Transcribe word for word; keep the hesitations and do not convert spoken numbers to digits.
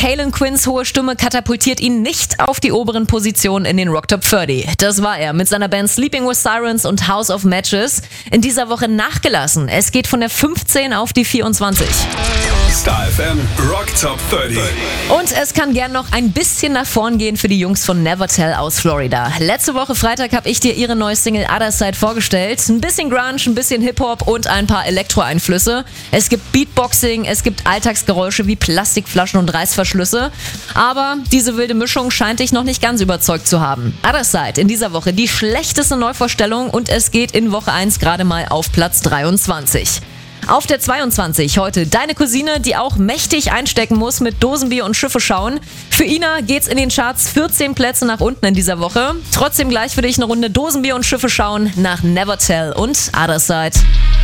Caelan Quinns hohe Stimme katapultiert ihn nicht auf die oberen Positionen in den Rock Top dreißig. Das war er mit seiner Band Sleeping with Sirens und House of Matches. In dieser Woche nachgelassen. Es geht von der fünfzehn auf die vierundzwanzig. Star F M Rock Top dreißig. Und es kann gern noch ein bisschen nach vorn gehen für die Jungs von Nevertell aus Florida. Letzte Woche Freitag habe ich dir ihre neue Single Other Side vorgestellt. Ein bisschen Grunge, ein bisschen Hip-Hop und ein paar Elektro-Einflüsse. Es gibt Beatboxing, es gibt Alltagsgeräusche wie Plastikflaschen und Reißverschlüsse. Aber diese wilde Mischung scheint dich noch nicht ganz überzeugt zu haben. Other Side in dieser Woche die schlechteste Neuvorstellung und es geht in Woche eins gerade mal auf Platz dreiundzwanzig. Auf der zweiundzwanzig heute deine Cousine, die auch mächtig einstecken muss mit Dosenbier und Schiffe schauen. Für Ina geht's in den Charts vierzehn Plätze nach unten in dieser Woche. Trotzdem gleich für dich eine Runde Dosenbier und Schiffe schauen nach Nevertell und Other Side.